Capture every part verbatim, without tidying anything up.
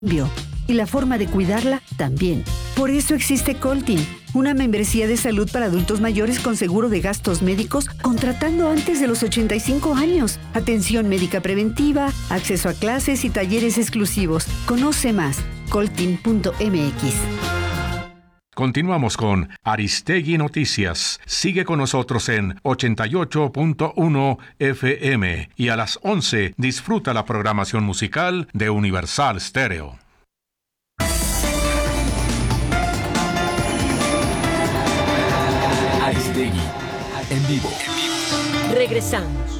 Y la forma de cuidarla también. Por eso existe Coltin, una membresía de salud para adultos mayores con seguro de gastos médicos contratando antes de los ochenta y cinco años. Atención médica preventiva, acceso a clases y talleres exclusivos. Conoce más, coltin punto m x. Continuamos con Aristegui Noticias. Sigue con nosotros en ochenta y ocho punto uno F M y a las once disfruta la programación musical de Universal Stereo. Aristegui, en vivo. Regresamos.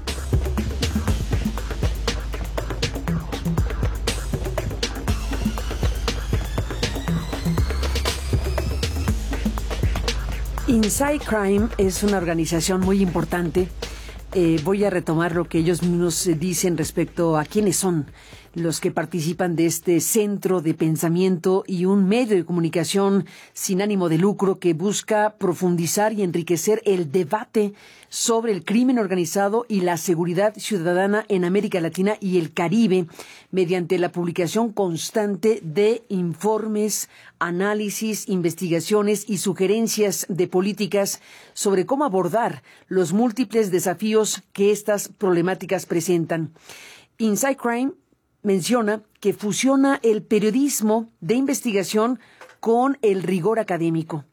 Inside Crime es una organización muy importante. Eh, voy a retomar lo que ellos mismos dicen respecto a quiénes son los que participan de este centro de pensamiento y un medio de comunicación sin ánimo de lucro que busca profundizar y enriquecer el debate sobre el crimen organizado y la seguridad ciudadana en América Latina y el Caribe mediante la publicación constante de informes, análisis, investigaciones y sugerencias de políticas sobre cómo abordar los múltiples desafíos que estas problemáticas presentan. Inside Crime menciona que fusiona el periodismo de investigación con el rigor académico,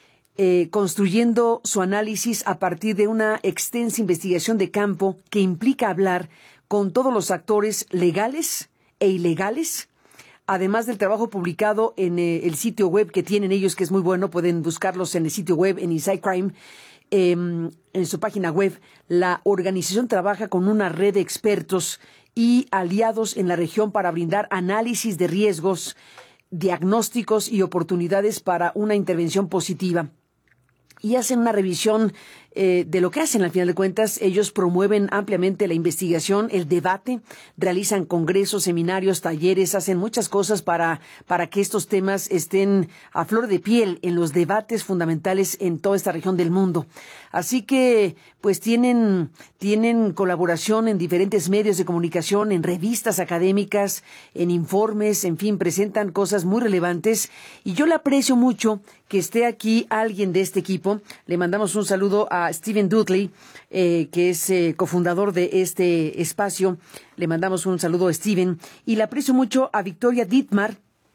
eh, construyendo su análisis a partir de una extensa investigación de campo que implica hablar con todos los actores legales e ilegales, además del trabajo publicado en eh, el sitio web que tienen ellos, que es muy bueno. Pueden buscarlos en el sitio web, en Inside Crime. Eh, en su página web, la organización trabaja con una red de expertos y aliados en la región para brindar análisis de riesgos, diagnósticos y oportunidades para una intervención positiva. Y hacen una revisión eh, de lo que hacen. Al final de cuentas, ellos promueven ampliamente la investigación, el debate, realizan congresos, seminarios, talleres, hacen muchas cosas para, para que estos temas estén a flor de piel en los debates fundamentales en toda esta región del mundo. Así que, pues tienen, tienen colaboración en diferentes medios de comunicación, en revistas académicas, en informes, en fin, presentan cosas muy relevantes. Y yo le aprecio mucho que esté aquí alguien de este equipo. Le mandamos un saludo a Steven Dudley, eh, que es eh, cofundador de este espacio. Le mandamos un saludo a Steven. Y le aprecio mucho a Victoria Dittmar,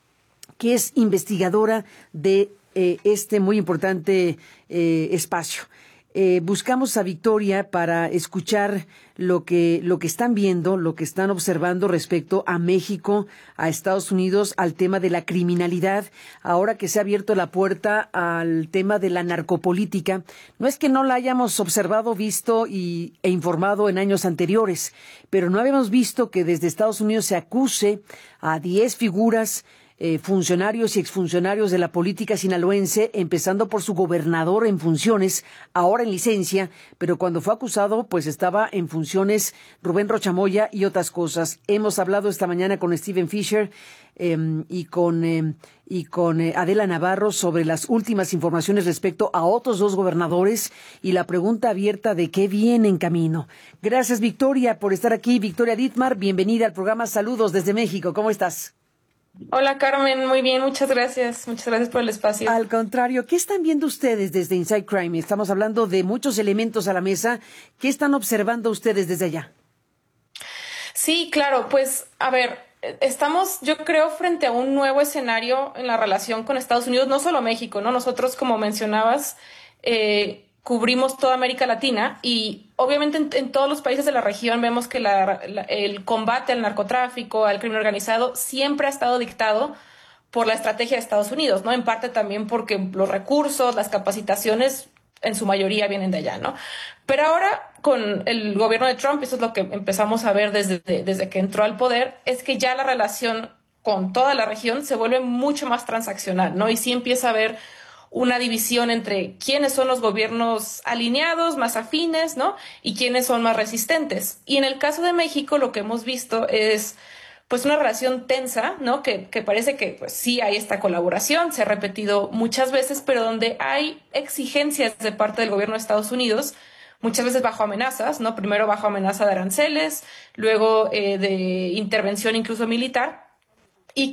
que es investigadora de eh, este muy importante eh, espacio. Eh, buscamos a Victoria para escuchar lo que, lo que están viendo, lo que están observando respecto a México, a Estados Unidos, al tema de la criminalidad, ahora que se ha abierto la puerta al tema de la narcopolítica. No es que no la hayamos observado, visto y, e informado en años anteriores, pero no habíamos visto que desde Estados Unidos se acuse a diez figuras, Eh, funcionarios y exfuncionarios de la política sinaloense, empezando por su gobernador en funciones, ahora en licencia, pero cuando fue acusado, pues estaba en funciones Rubén Rocha Moya y otras cosas. Hemos hablado esta mañana con Steven Fisher eh, y con, eh, y con eh, Adela Navarro sobre las últimas informaciones respecto a otros dos gobernadores y la pregunta abierta de qué viene en camino. Gracias, Victoria, por estar aquí. Victoria Dittmar, bienvenida al programa. Saludos desde México. ¿Cómo estás? Hola, Carmen, muy bien, muchas gracias, muchas gracias por el espacio. Al contrario, ¿qué están viendo ustedes desde Inside Crime? Estamos hablando de muchos elementos a la mesa. ¿Qué están observando ustedes desde allá? Sí, claro, pues, a ver, estamos, yo creo, frente a un nuevo escenario en la relación con Estados Unidos, no solo México, ¿no? Nosotros, como mencionabas, eh, cubrimos toda América Latina y obviamente en, en todos los países de la región vemos que la, la, el combate al narcotráfico, al crimen organizado, siempre ha estado dictado por la estrategia de Estados Unidos, ¿no? En parte también porque los recursos, las capacitaciones, en su mayoría vienen de allá, ¿no? Pero ahora, con el gobierno de Trump, eso es lo que empezamos a ver desde, desde que entró al poder, es que ya la relación con toda la región se vuelve mucho más transaccional, ¿no? Y sí empieza a haber una división entre quiénes son los gobiernos alineados, más afines, ¿no? Y quiénes son más resistentes. Y en el caso de México, lo que hemos visto es pues una relación tensa, ¿no? Que, que parece que pues sí hay esta colaboración, se ha repetido muchas veces, pero donde hay exigencias de parte del gobierno de Estados Unidos, muchas veces bajo amenazas, ¿no? Primero bajo amenaza de aranceles, luego eh, de intervención incluso militar,